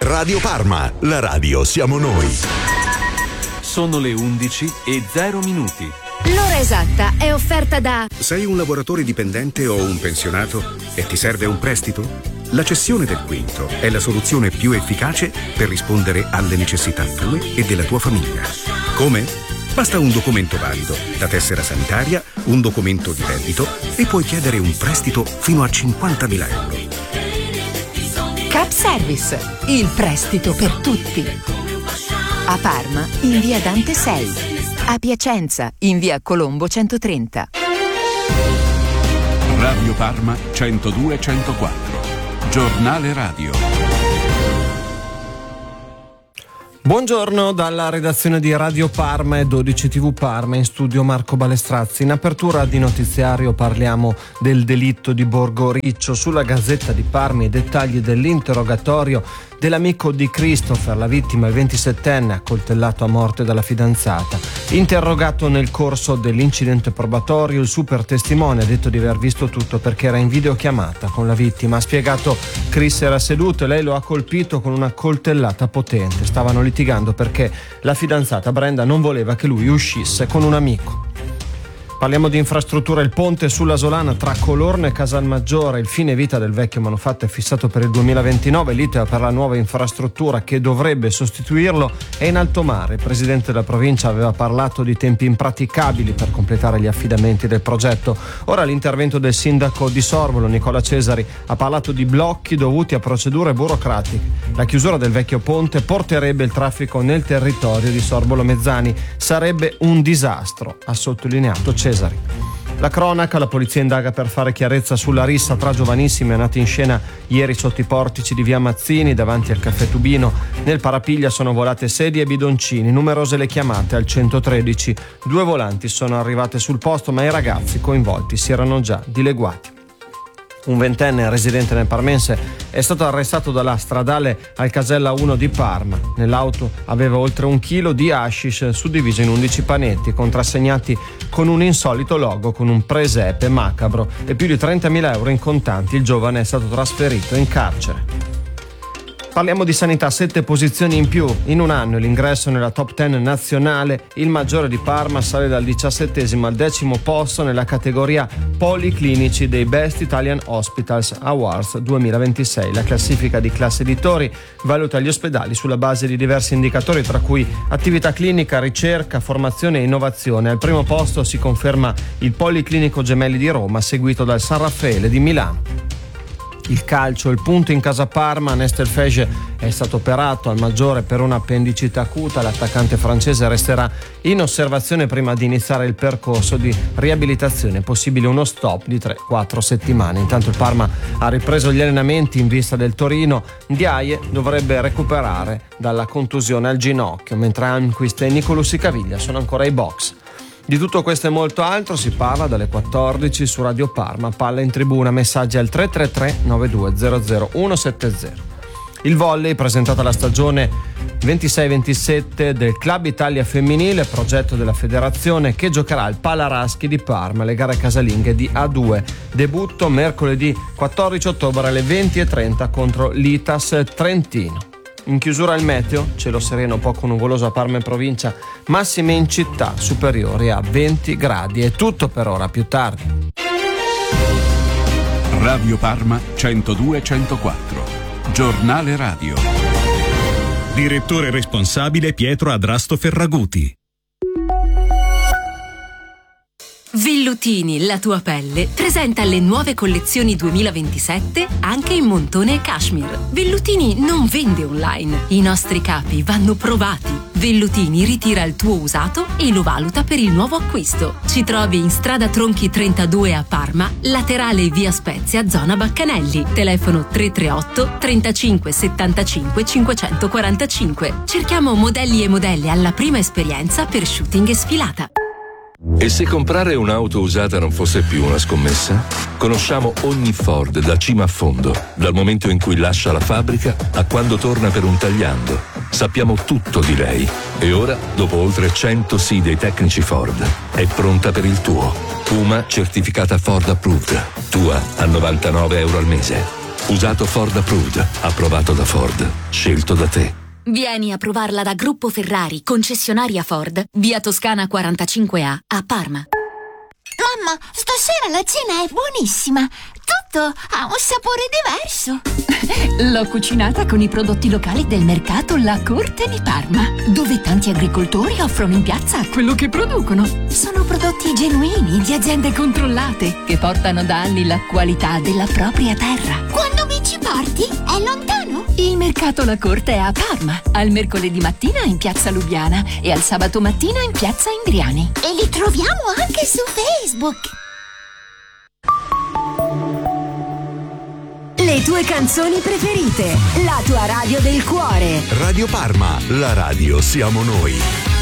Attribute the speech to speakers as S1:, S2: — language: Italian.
S1: Radio Parma, la radio siamo noi.
S2: Sono le 11:0.
S3: L'ora esatta è offerta da...
S4: Sei un lavoratore dipendente o un pensionato e ti serve un prestito? La cessione del quinto è la soluzione più efficace per rispondere alle necessità tue e della tua famiglia. Come? Basta un documento valido, la tessera sanitaria, un documento di reddito e puoi chiedere un prestito fino a 50.000 euro.
S5: Cap Service, il prestito per tutti. A Parma, in via Dante 6. A Piacenza, in via Colombo 130.
S2: Radio Parma 102-104. Giornale radio.
S6: Buongiorno dalla redazione di Radio Parma e 12 TV Parma, in studio Marco Balestrazzi. In apertura di notiziario parliamo del delitto di Borgo Riccio. Sulla Gazzetta di Parma i dettagli dell'interrogatorio dell'amico di Christopher, la vittima, il 27enne, accoltellato a morte dalla fidanzata. Interrogato nel corso dell'incidente probatorio, il super testimone ha detto di aver visto tutto perché era in videochiamata con la vittima. Ha spiegato: Chris era seduto e lei lo ha colpito con una coltellata potente. Stavano litigando perché la fidanzata Brenda non voleva che lui uscisse con un amico. Parliamo di infrastruttura. Il ponte sulla Solana tra Colorno e Casalmaggiore, il fine vita del vecchio manufatto è fissato per il 2029. L'iter per la nuova infrastruttura che dovrebbe sostituirlo è in alto mare. Il presidente della provincia aveva parlato di tempi impraticabili per completare gli affidamenti del progetto. Ora l'intervento del sindaco di Sorbolo, Nicola Cesari, ha parlato di blocchi dovuti a procedure burocratiche. La chiusura del vecchio ponte porterebbe il traffico nel territorio di Sorbolo Mezzani. Sarebbe un disastro, ha sottolineato Cesari. La cronaca: la polizia indaga per fare chiarezza sulla rissa tra giovanissimi nati in scena ieri sotto i portici di via Mazzini davanti al caffè Tubino. Nel parapiglia sono volate sedie e bidoncini, numerose le chiamate al 113. 2 volanti sono arrivate sul posto, ma i ragazzi coinvolti si erano già dileguati. Un 20enne residente nel parmense è stato arrestato dalla stradale al Casella 1 di Parma. Nell'auto aveva oltre 1 chilo di hashish suddiviso in 11 panetti, contrassegnati con un insolito logo con un presepe macabro e più di 30.000 euro in contanti. Il giovane è stato trasferito in carcere. Parliamo di sanità: 7 posizioni in più in un anno. L'ingresso nella top 10 nazionale. Il Maggiore di Parma sale dal 17° al 10° posto nella categoria policlinici dei Best Italian Hospitals Awards 2026. La classifica di Classe Editori valuta gli ospedali sulla base di diversi indicatori, tra cui attività clinica, ricerca, formazione e innovazione. Al primo posto si conferma il Policlinico Gemelli di Roma, seguito dal San Raffaele di Milano. Il calcio, il punto in casa Parma. Nestor Fege è stato operato al Maggiore per un'appendicite acuta. L'attaccante francese resterà in osservazione prima di iniziare il percorso di riabilitazione, possibile uno stop di 3-4 settimane. Intanto il Parma ha ripreso gli allenamenti in vista del Torino. Ndiaye dovrebbe recuperare dalla contusione al ginocchio, mentre Almquist e Nicolussi Caviglia sono ancora ai box. Di tutto questo e molto altro si parla dalle 14 su Radio Parma. Palla in tribuna, messaggi al 333 9200 170. Il volley, presentata la stagione 26-27 del Club Italia Femminile, progetto della federazione, che giocherà al Palaraschi di Parma le gare casalinghe di A2. Debutto mercoledì 14 ottobre alle 20:30 contro l'Itas Trentino. In chiusura il meteo: cielo sereno poco nuvoloso a Parma e provincia, massime in città superiori a 20 gradi. È tutto per ora, più tardi.
S2: Radio Parma 102-104. Giornale radio.
S7: Direttore responsabile Pietro Adrasto Ferraguti.
S8: Vellutini, la tua pelle, presenta le nuove collezioni 2027 anche in montone e cashmere. Vellutini non vende online, i nostri capi vanno provati. Vellutini ritira il tuo usato e lo valuta per il nuovo acquisto. Ci trovi in strada Tronchi 32 a Parma, laterale via Spezia, zona Baccanelli. Telefono 338 35 75 545. Cerchiamo modelli e modelle alla prima esperienza per shooting e sfilata.
S9: E se comprare un'auto usata non fosse più una scommessa? Conosciamo ogni Ford da cima a fondo, dal momento in cui lascia la fabbrica a quando torna per un tagliando. Sappiamo tutto di lei. E ora, dopo oltre 100 sì dei tecnici Ford, è pronta per il tuo. Puma certificata Ford Approved. Tua a 99 euro al mese. Usato Ford Approved, approvato da Ford, scelto da te.
S8: Vieni a provarla da Gruppo Ferrari, concessionaria Ford, via Toscana 45A, a Parma.
S10: Mamma, stasera la cena è buonissima. Tutto ha un sapore diverso.
S5: L'ho cucinata con i prodotti locali del mercato La Corte di Parma, dove tanti agricoltori offrono in piazza quello che producono. Sono prodotti genuini di aziende controllate che portano da anni la qualità della propria terra.
S10: Quando mi ci porti? È lontano?
S5: Il mercato La Corte è a Parma, al mercoledì mattina in piazza Lubiana e al sabato mattina in piazza Indriani.
S10: E li troviamo anche su Facebook.
S3: Le tue canzoni preferite, la tua radio del cuore.
S1: Radio Parma, la radio siamo noi.